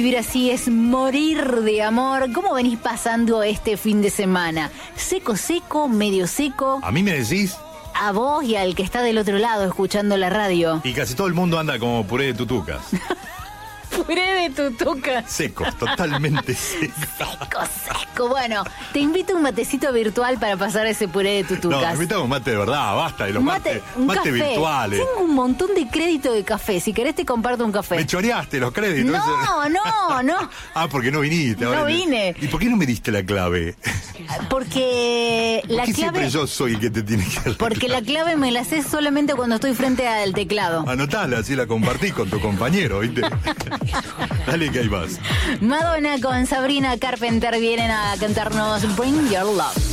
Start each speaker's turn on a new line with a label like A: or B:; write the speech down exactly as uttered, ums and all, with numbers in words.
A: Vivir así es morir de amor. ¿Cómo venís pasando este fin de semana? ¿Seco, seco, medio seco?
B: ¿A mí me decís?
A: A vos y al que está del otro lado escuchando la radio.
B: Y casi todo el mundo anda como puré de tutucas.
A: Puré de tutucas.
B: Seco, totalmente seco.
A: Seco, seco. Bueno, te invito a un matecito virtual para pasar ese puré de tutucas.
B: No, invitamos un mate de verdad, basta de los
A: mate,
B: mates mate
A: café.
B: virtuales.
A: Tengo un montón de crédito de café. Si querés te comparto un café.
B: Me choreaste los créditos.
A: No, no, no.
B: Ah, porque no viniste.
A: No
B: ahora
A: vine.
B: ¿Y por qué no me diste la clave?
A: Porque
B: ¿Por
A: la
B: qué
A: clave...
B: siempre yo soy el que te tiene que dar la
A: Porque
B: clave?
A: la clave me la sé solamente cuando estoy frente al teclado.
B: Anotala, así la compartís con tu compañero, ¿viste? Dale que hay más.
A: Madonna con Sabrina Carpenter vienen a cantarnos Bring Your Love.